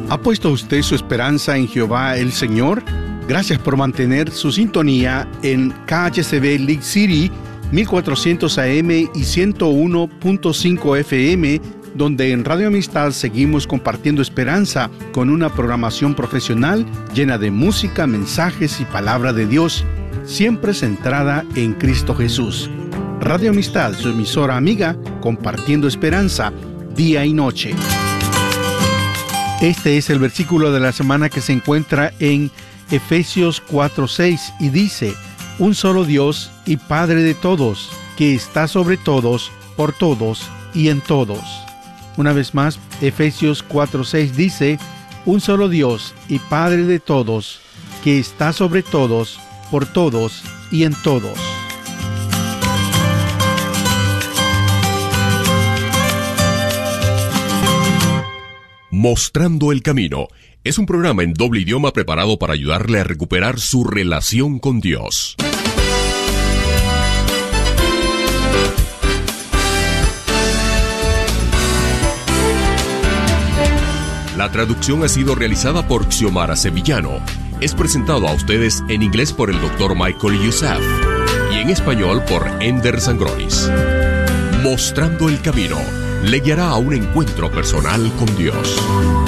¿Ha puesto usted su esperanza en Jehová el Señor? Gracias por mantener su sintonía en KHCB League City, 1400 AM y 101.5 FM, donde en Radio Amistad seguimos compartiendo esperanza con una programación profesional llena de música, mensajes y palabra de Dios, siempre centrada en Cristo Jesús. Radio Amistad, su emisora amiga, compartiendo esperanza día y noche. Este es el versículo de la semana que se encuentra en Efesios 4:6 y dice: un solo Dios y Padre de todos, que está sobre todos, por todos y en todos. Una vez más, Efesios 4:6 dice: un solo Dios y Padre de todos, que está sobre todos, por todos y en todos. Mostrando el Camino es un programa en doble idioma preparado para ayudarle a recuperar su relación con Dios. La traducción ha sido realizada por Xiomara Sevillano. Es presentado a ustedes en inglés por el Dr. Michael Youssef y en español por Ender Sangronis. Mostrando el Camino le guiará a un encuentro personal con Dios.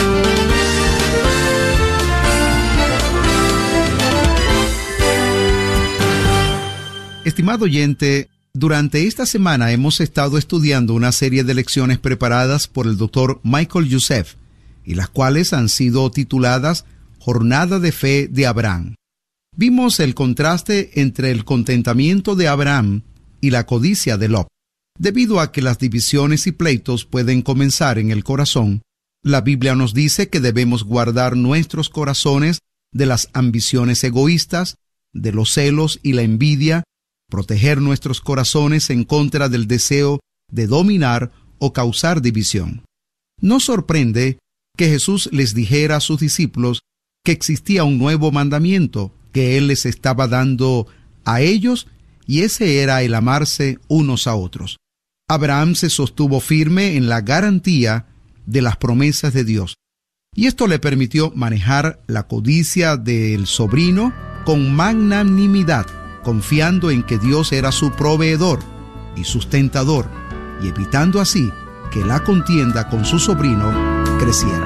Estimado oyente, durante esta semana hemos estado estudiando una serie de lecciones preparadas por el Dr. Michael Youssef, y las cuales han sido tituladas Jornada de Fe de Abraham. Vimos el contraste entre el contentamiento de Abraham y la codicia de Lot. Debido a que las divisiones y pleitos pueden comenzar en el corazón, la Biblia nos dice que debemos guardar nuestros corazones de las ambiciones egoístas, de los celos y la envidia, proteger nuestros corazones en contra del deseo de dominar o causar división. Nos sorprende que Jesús les dijera a sus discípulos que existía un nuevo mandamiento que Él les estaba dando a ellos, y ese era el amarse unos a otros. Abraham se sostuvo firme en la garantía de las promesas de Dios, y esto le permitió manejar la codicia del sobrino con magnanimidad, confiando en que Dios era su proveedor y sustentador, y evitando así que la contienda con su sobrino creciera.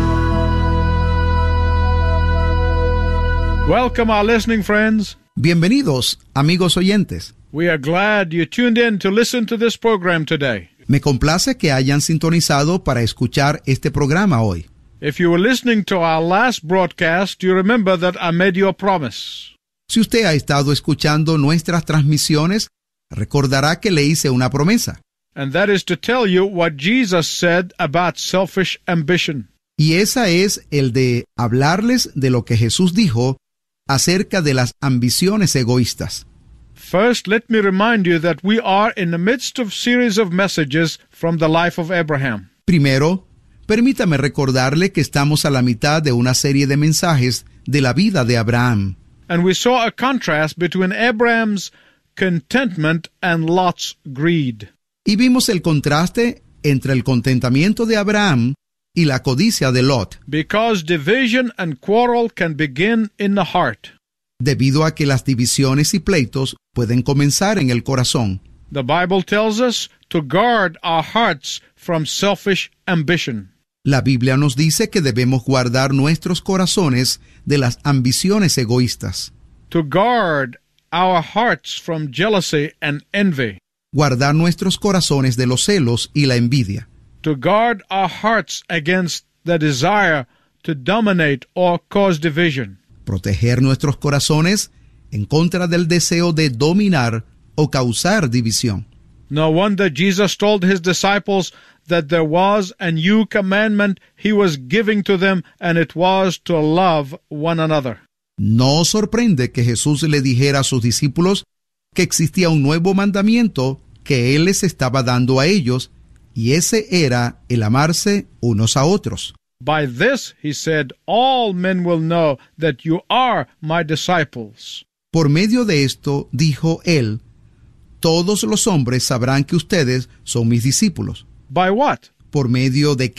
Welcome, our listening friends. Bienvenidos, amigos oyentes. We are glad you tuned in to listen to this program today. Me complace que hayan sintonizado para escuchar este programa hoy. If you were listening to our last broadcast, you remember that I made you a promise. Si usted ha estado escuchando nuestras transmisiones, recordará que le hice una promesa. And that is to tell you what Jesus said about selfish ambition. Y esa es el de hablarles de lo que Jesús dijo acerca de las ambiciones egoístas. First, let me remind you that we are in the midst of a series of messages from the life of Abraham. Primero, permítame recordarle que estamos a la mitad de una serie de mensajes de la vida de Abraham. And we saw a contrast between Abraham's contentment and Lot's greed. Y vimos el contraste entre el contentamiento de Abraham y la codicia de Lot. Because division and quarrel can begin in the heart. Debido a que las divisiones y pleitos pueden comenzar en el corazón. The Bible tells us to guard our hearts from selfish ambition. La Biblia nos dice que debemos guardar nuestros corazones de las ambiciones egoístas. To guard our hearts from jealousy and envy. Guardar nuestros corazones de los celos y la envidia. To guard our hearts against the desire to dominate or cause division. Proteger nuestros corazones en contra del deseo de dominar o causar división. No wonder Jesus told his disciples that there was a new commandment he was giving to them, and it was to love one another. No sorprende que Jesús le dijera a sus discípulos que existía un nuevo mandamiento que Él les estaba dando a ellos, y ese era el amarse unos a otros. By this, he said, all men will know that you are my disciples. Por medio de esto, dijo Él, todos los hombres sabrán que ustedes son mis discípulos. By what? ¿Por medio de qué?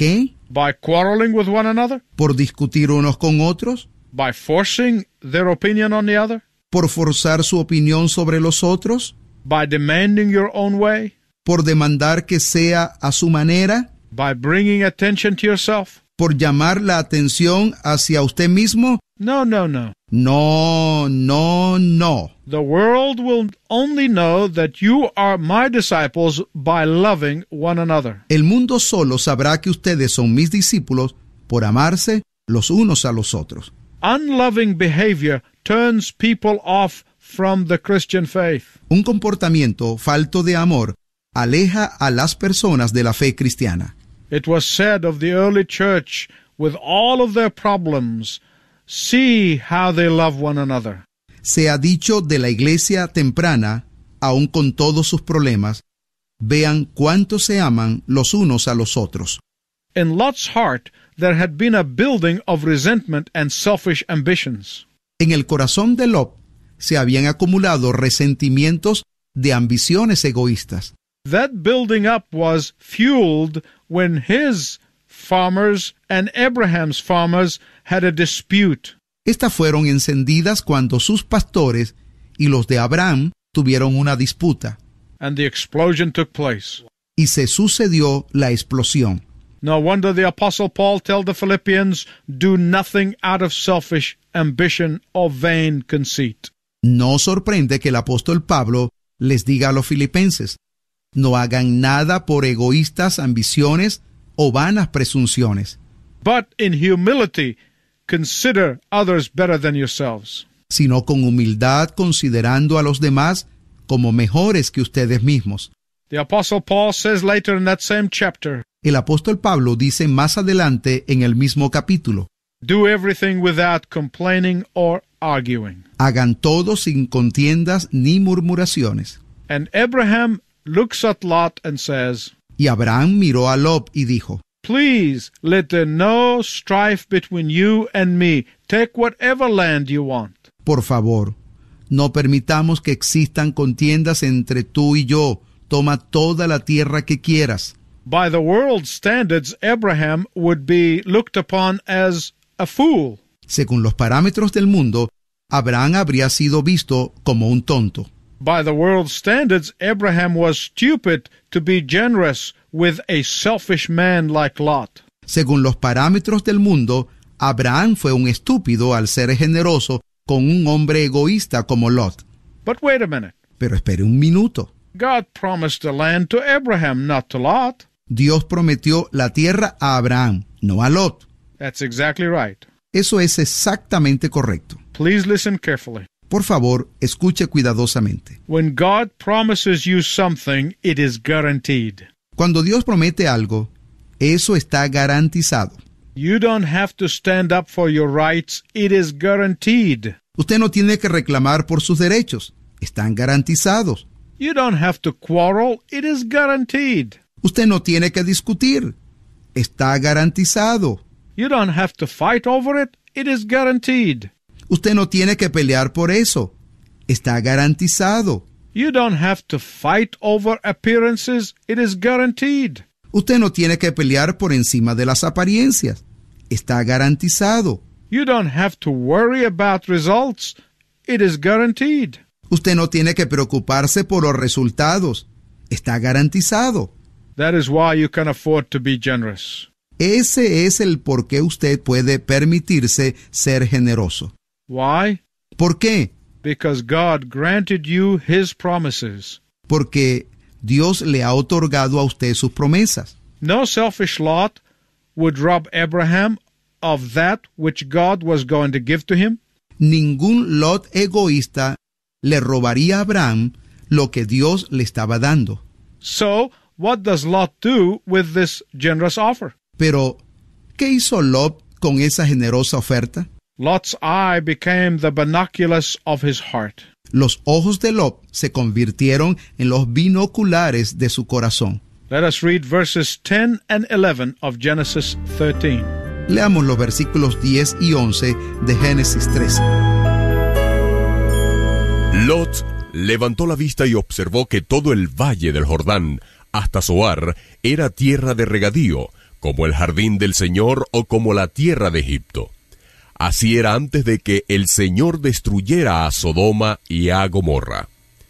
By quarreling with one another? ¿Por discutir unos con otros? By forcing their opinion on the other? ¿Por forzar su opinión sobre los otros? By demanding your own way? ¿Por demandar que sea a su manera? By bringing attention to yourself? ¿Por llamar la atención hacia usted mismo? No. No. The world will only know that you are my disciples by loving one another. El mundo solo sabrá que ustedes son mis discípulos por amarse los unos a los otros. Unloving behavior turns people off from the Christian faith. Un comportamiento falto de amor aleja a las personas de la fe cristiana. It was said of the early church, with all of their problems, see how they love one another. Se ha dicho de la iglesia temprana, aun con todos sus problemas, vean cuánto se aman los unos a los otros. In Lot's heart, there had been a building of resentment and selfish ambitions. En el corazón de Lot se habían acumulado resentimientos de ambiciones egoístas. That building up was fueled when his farmers and Abraham's farmers had a dispute. Estas fueron encendidas cuando sus pastores y los de Abraham tuvieron una disputa. And the explosion took place. Y se sucedió la explosión. No wonder the Apostle Paul told the Philippians, do nothing out of selfish ambition or vain conceit. No sorprende que el apóstol Pablo les diga a los filipenses, no hagan nada por egoístas ambiciones o vanas presunciones. But in humility, consider others better than yourselves. Sino con humildad considerando a los demás como mejores que ustedes mismos. The Apostle Paul says later in that same chapter, El apóstol Pablo dice más adelante en el mismo capítulo, do everything without complaining or arguing. hagan todo sin contiendas ni murmuraciones. And Abraham looks at Lot and says, Y Abraham miró a Lot y dijo, please let there no strife between you and me. Take whatever land you want. por favor, no permitamos que existan contiendas entre tú y yo. Toma toda la tierra que quieras. By the world's standards, Abraham would be looked upon as a fool. Según los parámetros del mundo, Abraham habría sido visto como un tonto. By the world's standards, Abraham was stupid to be generous with a selfish man like Lot. Según los parámetros del mundo, Abraham fue un estúpido al ser generoso con un hombre egoísta como Lot. But wait a minute. Pero espere un minuto. God promised the land to Abraham, not to Lot. Dios prometió la tierra a Abraham, no a Lot. That's exactly right. Eso es exactamente correcto. Please listen carefully. Por favor, escuche cuidadosamente. When God promises you something, it is guaranteed. Cuando Dios promete algo, eso está garantizado. You don't have to stand up for your rights. It is guaranteed. Usted no tiene que reclamar por sus derechos. Están garantizados. You don't have to quarrel. It is guaranteed. Usted no tiene que discutir. Está garantizado. You don't have to fight over it. It is guaranteed. Usted no tiene que pelear por eso. Está garantizado. You don't have to fight over appearances. It is guaranteed. Usted no tiene que pelear por encima de las apariencias. Está garantizado. You don't have to worry about results. It is guaranteed. Usted no tiene que preocuparse por los resultados. Está garantizado. That is why you can afford to be generous. Ese es el por qué usted puede permitirse ser generoso. Why? ¿Por qué? Because God granted you His promises. Porque Dios le ha otorgado a usted sus promesas. No selfish Lot would rob Abraham of that which God was going to give to him. Ningún Lot egoísta le robaría a Abraham lo que Dios le estaba dando. So, what does Lot do with this generous offer? Pero, ¿qué hizo Lot con esa generosa oferta? Lot's eye became the binoculars of his heart. Los ojos de Lot se convirtieron en los binoculares de su corazón. Let us read verses 10 and 11 of Genesis 13. Leamos los versículos 10 y 11 de Génesis 13. Lot levantó la vista y observó que todo el valle del Jordán, hasta Zoar, era tierra de regadío, como el jardín del Señor o como la tierra de Egipto. Así era antes de que el Señor destruyera a Sodoma y a Gomorra.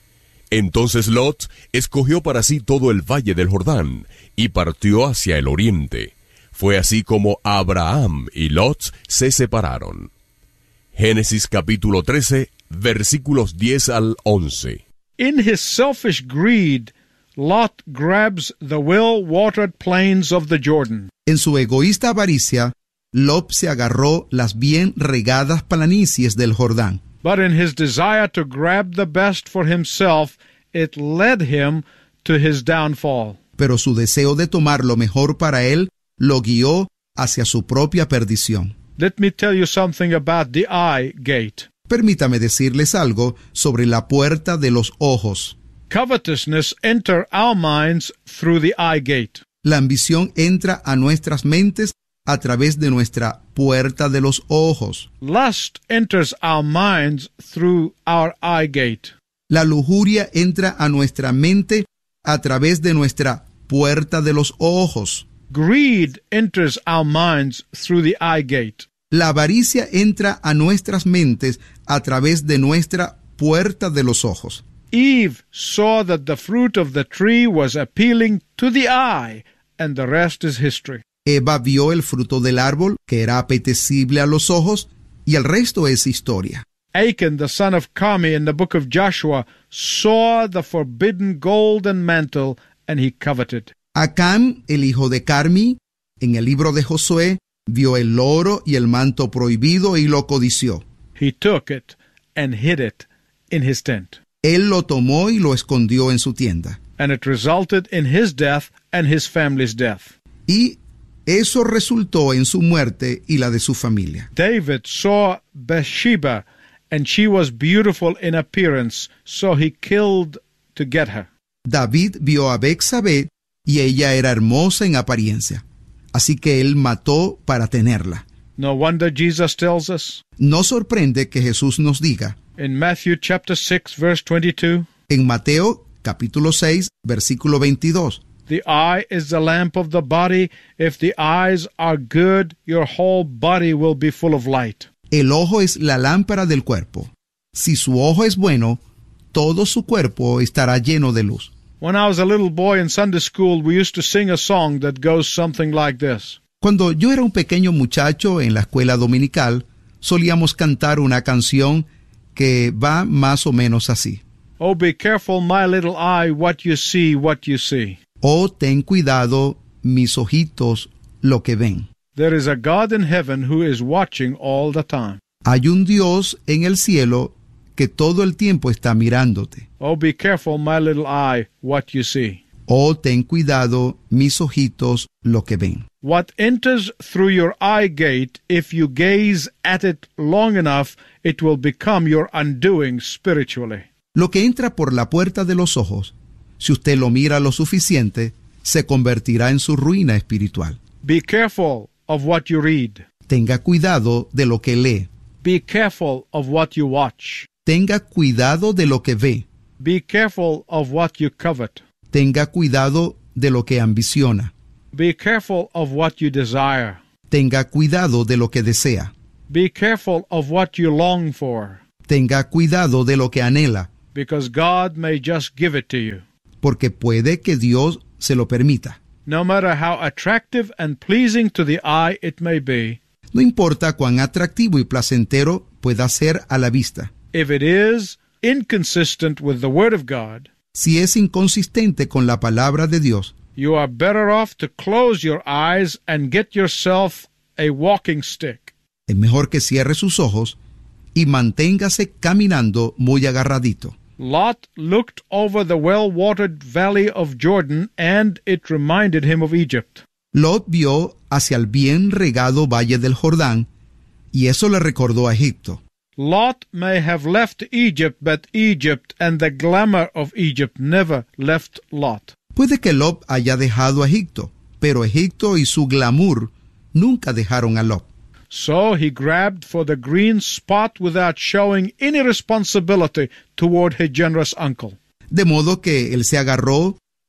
Entonces Lot escogió para sí todo el valle del Jordán y partió hacia el oriente. Fue así como Abraham y Lot se separaron. Génesis capítulo 13, versículos 10 al 11. In his selfish greed, Lot grabs the well-watered plains of the Jordan. En su egoísta avaricia, Lot se agarró las bien regadas planicies del Jordán. But in his desire to grab the best for himself, it led him to his downfall. Pero su deseo de tomar lo mejor para él lo guió hacia su propia perdición. Let me tell you something about the eye gate. Permítame decirles algo sobre la puerta de los ojos. Covetousness enters our minds through the eye gate. La ambición entra a nuestras mentes a través de nuestra puerta de los ojos. Lust enters our minds through our eye gate. La lujuria entra a nuestra mente a través de nuestra puerta de los ojos. Greed enters our minds through the eye gate. La avaricia entra a nuestras mentes a través de nuestra puerta de los ojos. Eve saw that the fruit of the tree was appealing to the eye, and the rest is history. Eva vio el fruto del árbol, que era apetecible a los ojos, y el resto es historia. Achan, the son of Carmi, in the book of Joshua, saw the forbidden golden mantle, and he coveted. Acán, el hijo de Carmi, en el libro de Josué, vio el oro y el manto prohibido y lo codició. He took it and hid it in his tent. Él lo tomó y lo escondió en su tienda. And it resulted in his death and his family's death. Y eso resultó en su muerte y la de su familia. David saw Bathsheba, and she was beautiful in appearance, so he killed to get her. David vio a Betsabé y ella era hermosa en apariencia. Así que él mató para tenerla. No wonder Jesus tells us No sorprende que Jesús nos diga, in Matthew chapter 6, verse 22, en Mateo capítulo 6, versículo 22, the eye is the lamp of the body. If the eyes are good, your whole body will be full of light. el ojo es la lámpara del cuerpo. Si su ojo es bueno, todo su cuerpo estará lleno de luz. When I was a little boy in Sunday school, we used to sing a song that goes something like this. Cuando yo era un pequeño muchacho en la escuela dominical, solíamos cantar una canción que va más o menos así. Oh, be careful, my little eye, what you see, what you see. Oh, ten cuidado, mis ojitos, lo que ven. There is a God in heaven who is watching all the time. Hay un Dios en el cielo que todo el tiempo está mirándote. Oh, be careful, my little eye, what you see. Oh, ten cuidado, mis ojitos, lo que ven. What enters through your eye gate, if you gaze at it long enough, it will become your undoing spiritually. Lo que entra por la puerta de los ojos, si usted lo mira lo suficiente, se convertirá en su ruina espiritual. Be careful of what you read. Tenga cuidado de lo que lee. Be careful of what you watch. Tenga cuidado de lo que ve. Be careful of what you covet. Tenga cuidado de lo que ambiciona. Be careful of what you desire. Tenga cuidado de lo que desea. Be careful of what you long for, Tenga cuidado de lo que anhela, because God may just give it to you. porque puede que Dios se lo permita. No matter how attractive and pleasing to the eye it may be, No importa cuán atractivo y placentero pueda ser a la vista. if it is inconsistent with the Word of God, Si es inconsistente con la palabra de Dios, you are better off to close your eyes and get yourself a walking stick. es mejor que cierre sus ojos y manténgase caminando muy agarradito. Lot looked over the well-watered valley of Jordan, and it reminded him of Egypt. Lot vio hacia el bien regado valle del Jordán, y eso le recordó a Egipto. Lot may have left Egypt, but Egypt and the glamour of Egypt never left Lot. Puede que Lot haya dejado a Egipto, pero Egipto y su glamour nunca dejaron a Lot. So he grabbed for the green spot without showing any responsibility toward his generous uncle. De modo que él se agarró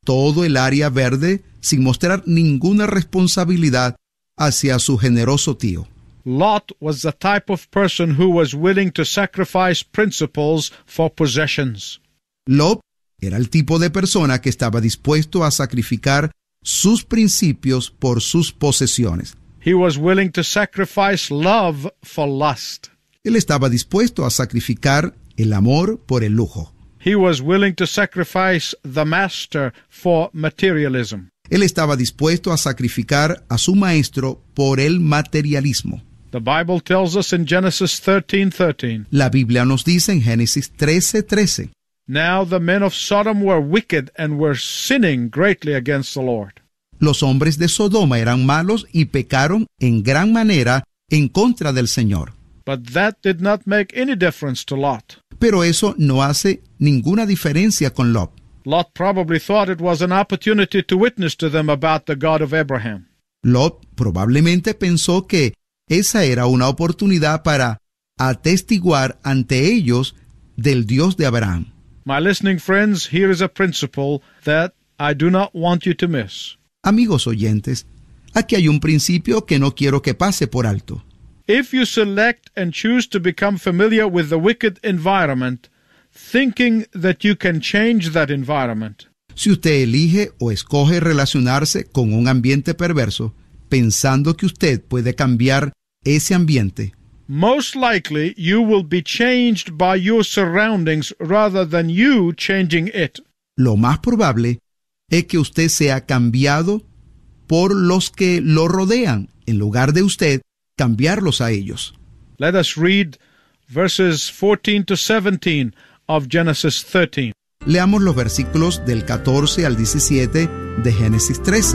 todo el área verde sin mostrar ninguna responsabilidad hacia su generoso tío. Lot was the type of person who was willing to sacrifice principles for possessions. Lot era el tipo de persona que estaba dispuesto a sacrificar sus principios por sus posesiones. He was willing to sacrifice love for lust. Él estaba dispuesto a sacrificar el amor por el lujo. He was willing to sacrifice the master for materialism. Él estaba dispuesto a sacrificar a su maestro por el materialismo. The Bible tells us in Genesis 13:13. La Biblia nos dice en Génesis 13:13. Now the men of Sodom were wicked and were sinning greatly against the Lord. Los hombres de Sodoma eran malos y pecaron en gran manera en contra del Señor. But that did not make any difference to Lot. Pero eso no hace ninguna diferencia con Lot. Lot probably thought it was an opportunity to witness to them about the God of Abraham. Lot probablemente pensó que esa era una oportunidad para atestiguar ante ellos del Dios de Abraham. My listening friends, here is a principle that I do not want you to miss. Amigos oyentes, aquí hay un principio que no quiero que pase por alto. If you select and choose to become familiar with the wicked environment, thinking that you can change that environment, Si usted elige o escoge relacionarse con un ambiente perverso, pensando que usted puede cambiar ese ambiente, most likely you will be changed by your surroundings rather than you changing it. lo más probable es que usted sea cambiado por los que lo rodean, en lugar de usted cambiarlos a ellos. Let us read verses 14 to 17 of Genesis 13. Leamos los versículos del 14 al 17 de Génesis 13.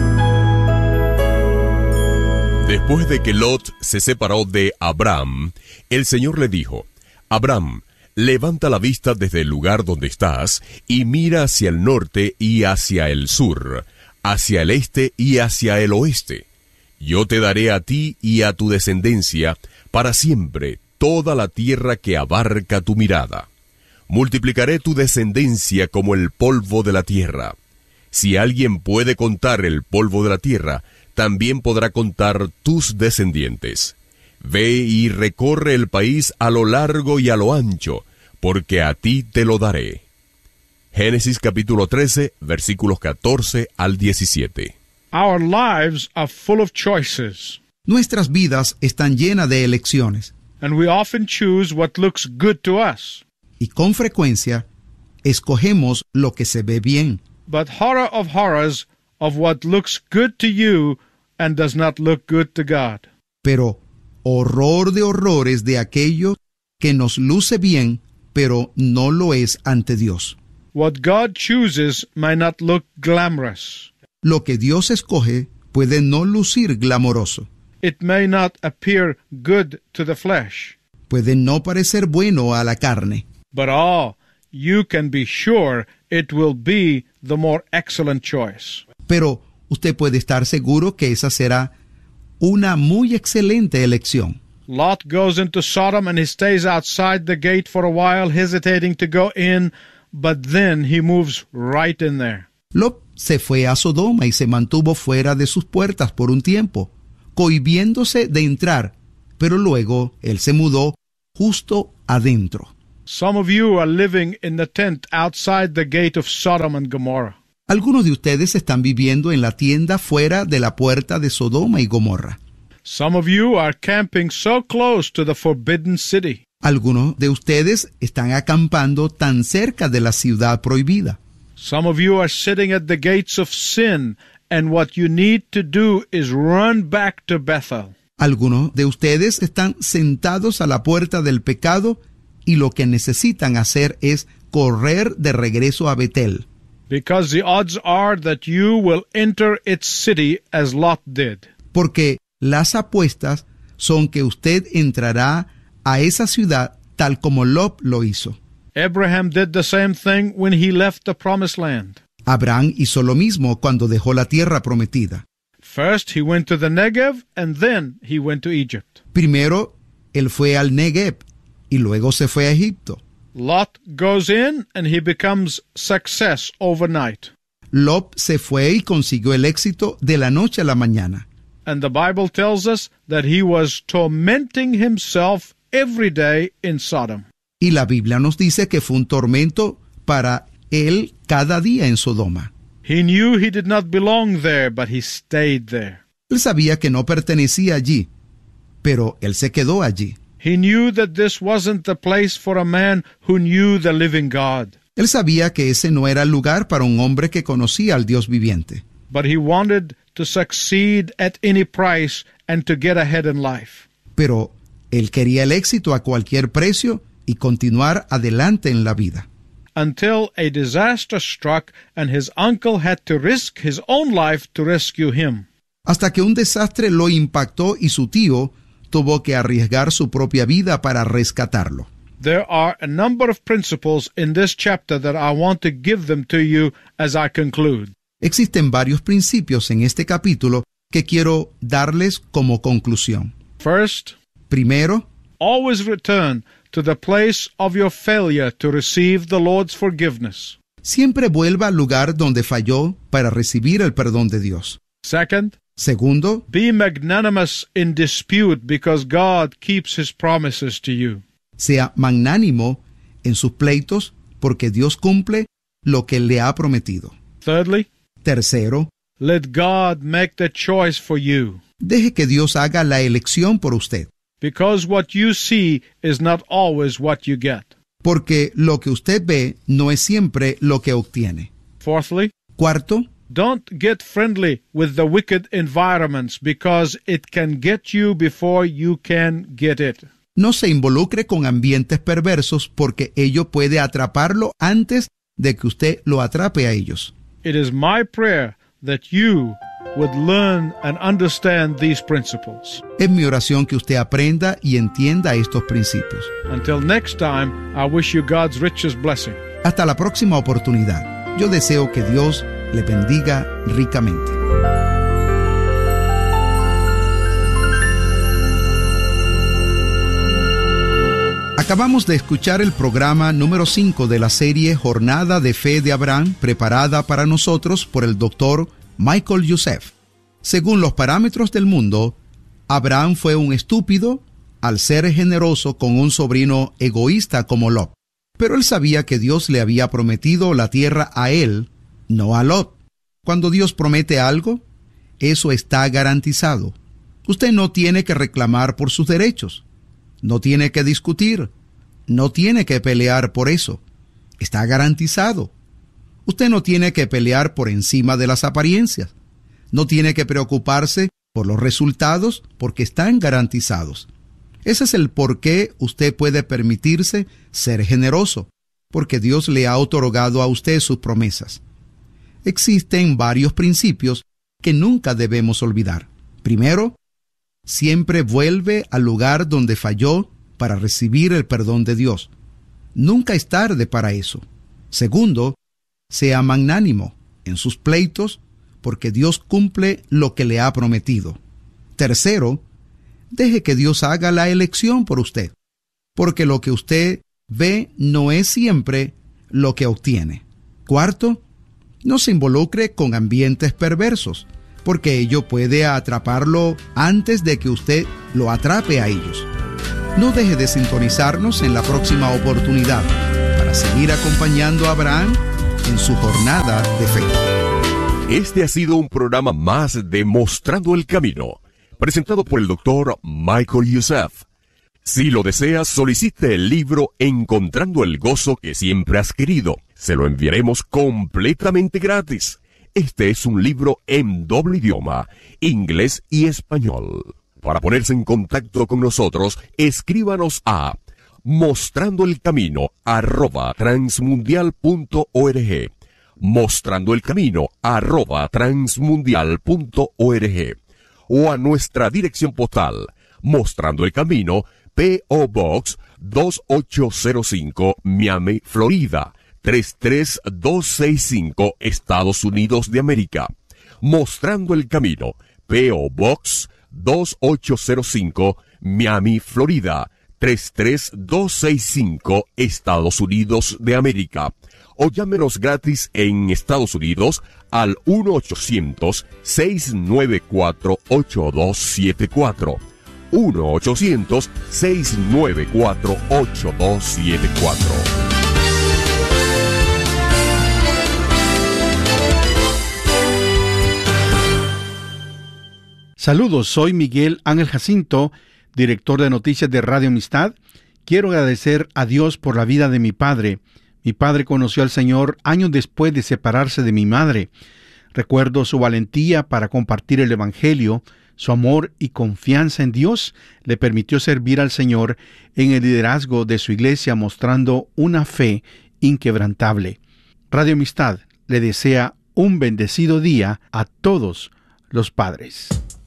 Después de que Lot se separó de Abram, el Señor le dijo: Abram, levanta la vista desde el lugar donde estás y mira hacia el norte y hacia el sur, hacia el este y hacia el oeste. Yo te daré a ti y a tu descendencia para siempre toda la tierra que abarca tu mirada. Multiplicaré tu descendencia como el polvo de la tierra. Si alguien puede contar el polvo de la tierra, también podrá contar tus descendientes. Ve y recorre el país a lo largo y a lo ancho, porque a ti te lo daré. Génesis capítulo 13, versículos 14 al 17. Our lives are full of choices, Nuestras vidas están llenas de elecciones, and we often choose what looks good to us. y con frecuencia escogemos lo que se ve bien. But horror of horrors of what looks good to you and does not look good to God. Pero horror de horrores de aquello que nos luce bien, pero no lo es ante Dios. What God chooses may not look glamorous. Lo que Dios escoge puede no lucir glamoroso, It may not appear good to the flesh. puede no parecer bueno a la carne, But you can be sure it will be the more excellent choice. pero usted puede estar seguro que esa será una muy excelente elección. Lot goes into Sodom and he stays outside the gate for a while, hesitating to go in, but then he moves right in there. Lot se fue a Sodoma y se mantuvo fuera de sus puertas por un tiempo, cohibiéndose de entrar, pero luego él se mudó justo adentro. Some of you are living in the tent outside the gate of Sodom and Gomorrah. Algunos de ustedes están viviendo en la tienda fuera de la puerta de Sodoma y Gomorra. Some of you are camping so close to the forbidden city. Algunos de ustedes están acampando tan cerca de la ciudad prohibida. Some of you are sitting at the gates of sin, and what you need to do is run back to Bethel. Algunos de ustedes están sentados a la puerta del pecado y lo que necesitan hacer es correr de regreso a Betel, Because the odds are that you will enter its city as Lot did. porque las apuestas son que usted entrará a esa ciudad tal como Lot lo hizo. Abraham did the same thing when he left the promised land. Abraham hizo lo mismo cuando dejó la tierra prometida. First he went to the Negev, and then he went to Egypt. Primero, él fue al Negev y luego se fue a Egipto. Lot goes in, and he becomes success overnight. Lot se fue y consiguió el éxito de la noche a la mañana. And the Bible tells us that he was tormenting himself every day in Sodom. Y la Biblia nos dice que fue un tormento para él cada día en Sodoma. He knew he did not belong there, but he stayed there. Él sabía que no pertenecía allí, pero él se quedó allí. He knew that this wasn't the place for a man who knew the living God. Él sabía que ese no era el lugar para un hombre que conocía al Dios viviente. But he wanted to succeed at any price and to get ahead in life. Pero él quería el éxito a cualquier precio y continuar adelante en la vida. Until a disaster struck and his uncle had to risk his own life to rescue him. Hasta que un desastre lo impactó y su tío tuvo que arriesgar su propia vida para rescatarlo. There are a number of principles in this chapter that I want to give them to you as I conclude. Existen varios principios en este capítulo que quiero darles como conclusión. First, Primero, always return to the place of your failure to receive the Lord's forgiveness. siempre vuelva al lugar donde falló para recibir el perdón de Dios. Second, Segundo, be magnanimous in dispute because God keeps his promises to you. sea magnánimo en sus pleitos porque Dios cumple lo que le ha prometido. Thirdly, Tercero, let God make the choice for you, deje que Dios haga la elección por usted, because what you see is not always what you get. porque lo que usted ve no es siempre lo que obtiene. Fourthly, Cuarto, don't get friendly with the wicked environments because it can get you before you can get it. no se involucre con ambientes perversos porque ello puede atraparlo antes de que usted lo atrape a ellos. It is my prayer that you would learn and understand these principles. Es mi oración que usted aprenda y entienda estos principios. Until next time, I wish you God's richest blessing. Hasta la próxima oportunidad. Yo deseo que Dios le bendiga ricamente. Acabamos de escuchar el programa número 5 de la serie Jornada de Fe de Abraham, preparada para nosotros por el Dr. Michael Youssef. Según los parámetros del mundo, Abraham fue un estúpido al ser generoso con un sobrino egoísta como Lot. Pero él sabía que Dios le había prometido la tierra a él, no a Lot. Cuando Dios promete algo, eso está garantizado. Usted no tiene que reclamar por sus derechos. No tiene que discutir. No tiene que pelear por eso. Está garantizado. Usted no tiene que pelear por encima de las apariencias. No tiene que preocuparse por los resultados porque están garantizados. Ese es el por qué usted puede permitirse ser generoso, porque Dios le ha otorgado a usted sus promesas. Existen varios principios que nunca debemos olvidar. Primero, siempre vuelve al lugar donde falló para recibir el perdón de Dios. Nunca es tarde para eso. Segundo, sea magnánimo en sus pleitos porque Dios cumple lo que le ha prometido. Tercero, deje que Dios haga la elección por usted, porque lo que usted ve no es siempre lo que obtiene. Cuarto, no se involucre con ambientes perversos, porque ello puede atraparlo antes de que usted lo atrape a ellos. No deje de sintonizarnos en la próxima oportunidad para seguir acompañando a Abraham en su jornada de fe. Este ha sido un programa más de Mostrando el Camino, presentado por el Dr. Michael Youssef. Si lo deseas, solicite el libro Encontrando el Gozo que siempre has querido. Se lo enviaremos completamente gratis. Este es un libro en doble idioma, inglés y español. Para ponerse en contacto con nosotros, escríbanos a mostrandoelcamino@transmundial.org, mostrandoelcamino@transmundial.org, o a nuestra dirección postal, Mostrando el Camino, P.O. Box 2805, Miami, Florida 33265, Estados Unidos de América. Mostrando el Camino, P.O. Box 2805, Miami, Florida 33265, Estados Unidos de América. O llámenos gratis en Estados Unidos al 1-800-694-8274. 1-800-694-8274. Saludos, soy Miguel Ángel Jacinto, director de noticias de Radio Amistad. Quiero agradecer a Dios por la vida de mi padre. Mi padre conoció al Señor años después de separarse de mi madre. Recuerdo su valentía para compartir el Evangelio. Su amor y confianza en Dios le permitió servir al Señor en el liderazgo de su iglesia, mostrando una fe inquebrantable. Radio Amistad le desea un bendecido día a todos los padres.